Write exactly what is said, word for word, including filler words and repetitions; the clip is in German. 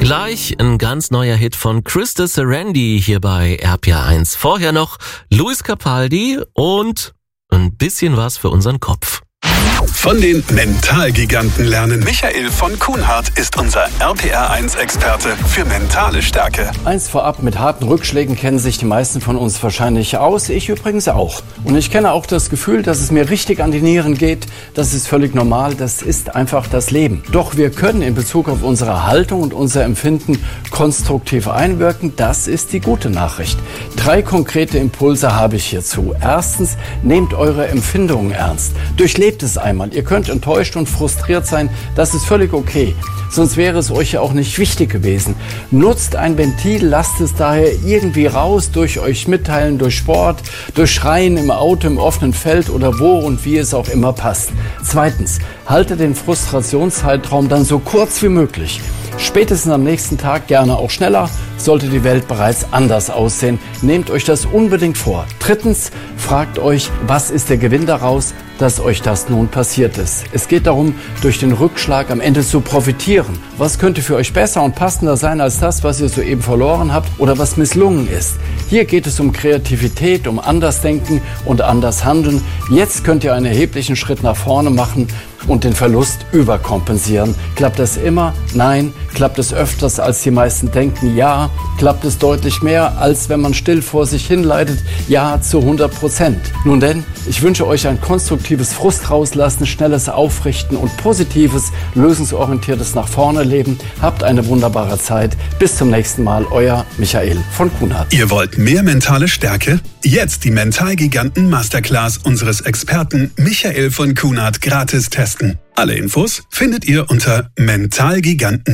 Gleich ein ganz neuer Hit von Krista Serendi hier bei R P R eins. Vorher noch Luis Capaldi und ein bisschen was für unseren Kopf. Von den Mentalgiganten lernen. Michael von Kuhnhardt ist unser R P R eins Experte für mentale Stärke. Eins vorab, mit harten Rückschlägen kennen sich die meisten von uns wahrscheinlich aus, ich übrigens auch. Und ich kenne auch das Gefühl, dass es mir richtig an die Nieren geht. Das ist völlig normal, das ist einfach das Leben. Doch wir können in Bezug auf unsere Haltung und unser Empfinden konstruktiv einwirken. Das ist die gute Nachricht. Drei konkrete Impulse habe ich hierzu. Erstens, nehmt eure Empfindungen ernst. Durchlebt es einmal. Ihr könnt enttäuscht und frustriert sein, das ist völlig okay. Sonst wäre es euch ja auch nicht wichtig gewesen. Nutzt ein Ventil, lasst es daher irgendwie raus, durch euch mitteilen, durch Sport, durch Schreien im Auto, im offenen Feld oder wo und wie es auch immer passt. Zweitens, haltet den Frustrationszeitraum dann so kurz wie möglich. Spätestens am nächsten Tag, gerne auch schneller, sollte die Welt bereits anders aussehen. Nehmt euch das unbedingt vor. Drittens, fragt euch, was ist der Gewinn daraus, dass euch das nun passiert ist. Es geht darum, durch den Rückschlag am Ende zu profitieren. Was könnte für euch besser und passender sein als das, was ihr soeben verloren habt oder was misslungen ist? Hier geht es um Kreativität, um Andersdenken und anders handeln. Jetzt könnt ihr einen erheblichen Schritt nach vorne machen und den Verlust überkompensieren. Klappt das immer? Nein. Klappt es öfters, als die meisten denken? Ja. Klappt es deutlich mehr, als wenn man still vor sich hinleidet? Ja, zu hundert Prozent. Nun denn, ich wünsche euch ein konstruktives Frust rauslassen, schnelles Aufrichten und positives, lösungsorientiertes nach vorne leben. Habt eine wunderbare Zeit. Bis zum nächsten Mal, euer Michael von Kuhnhardt. Ihr wollt mehr mentale Stärke? Jetzt die Mentalgiganten Masterclass unseres Experten Michael von Kuhnhardt gratis testen. Alle Infos findet ihr unter mentalgiganten